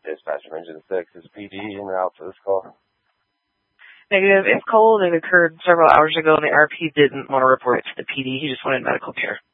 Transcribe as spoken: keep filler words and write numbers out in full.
Dispatcher Engine six, is P D en route for this call? Negative. If cold, it occurred several hours ago, and the R P didn't want to report it to the P D. He just wanted medical care.